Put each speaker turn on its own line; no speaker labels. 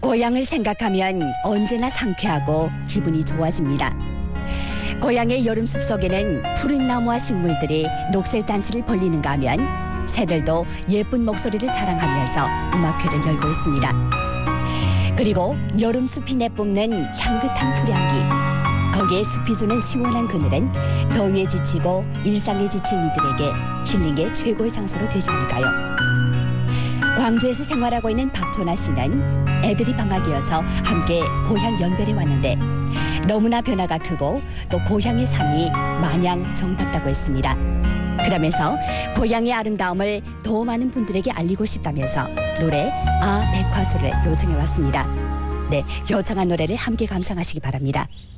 고향을 생각하면 언제나 상쾌하고 기분이 좋아집니다. 고향의 여름 숲속에는 푸른 나무와 식물들이 녹색단추를 벌리는가 하면 새들도 예쁜 목소리를 자랑하면서 음악회를 열고 있습니다. 그리고 여름 숲이 내뿜는 향긋한 풀향기, 거기에 숲이 주는 시원한 그늘은 더위에 지치고 일상에 지친 이들에게 힐링의 최고의 장소로 되지 않을까요? 광주에서 생활하고 있는 박조나 씨는 애들이 방학이어서 함께 고향 연별에 왔는데 너무나 변화가 크고 또 고향의 삶이 마냥 정답다고 했습니다. 그러면서 고향의 아름다움을 더 많은 분들에게 알리고 싶다면서 노래 백화수를 요청해 왔습니다. 네, 요청한 노래를 함께 감상하시기 바랍니다.